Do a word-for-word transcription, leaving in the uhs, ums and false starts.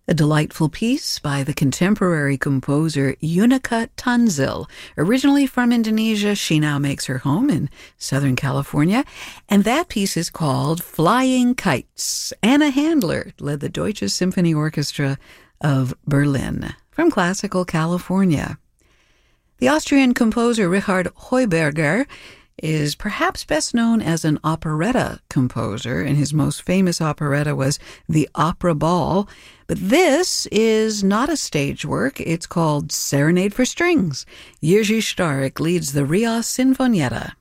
A delightful piece by the contemporary composer Yunica Tanzil. Originally from Indonesia, she now makes her home in Southern California, and that piece is called Flying Kites. Anna Handler led the Deutsche Symphony Orchestra of Berlin from classical California. The Austrian composer Richard Heuberger is perhaps best known as an operetta composer, and his most famous operetta was The Opera Ball. But this is not a stage work. It's called Serenade for Strings. Jiří Starek leads the Rias Sinfonietta.